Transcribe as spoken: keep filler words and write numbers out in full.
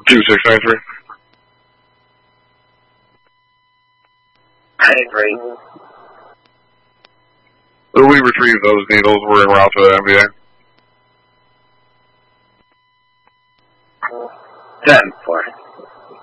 two six nine three. I agree. So we retrieved those needles. We're en route to the M V A. Ten four.